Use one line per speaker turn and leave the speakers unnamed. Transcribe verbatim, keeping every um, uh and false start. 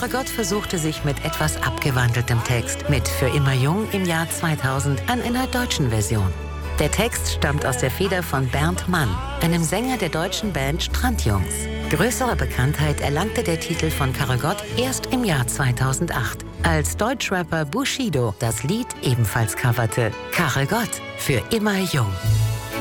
Karre Gott versuchte sich mit etwas abgewandeltem Text mit Für immer jung im Jahr zweitausend an einer deutschen Version. Der Text stammt aus der Feder von Bernd Mann, einem Sänger der deutschen Band Strandjungs. Größere Bekanntheit erlangte der Titel von Karre Gott erst im Jahr zweitausendacht, als Deutschrapper Bushido das Lied ebenfalls coverte. Karre Gott, Für immer jung.